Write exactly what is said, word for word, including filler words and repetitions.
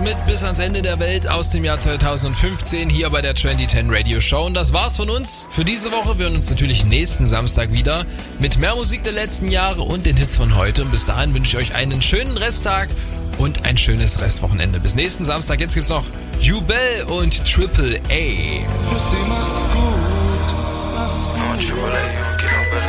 mit Bis ans Ende der Welt aus dem Jahr zweitausendfünfzehn hier bei der zwanzig zehn Radio Show. Und das war's von uns für diese Woche. Wir hören uns natürlich nächsten Samstag wieder mit mehr Musik der letzten Jahre und den Hits von heute. Und bis dahin wünsche ich euch einen schönen Resttag und ein schönes Restwochenende. Bis nächsten Samstag. Jetzt gibt's noch Jubel und Triple A. Tschüssi, macht's gut. Macht's gut.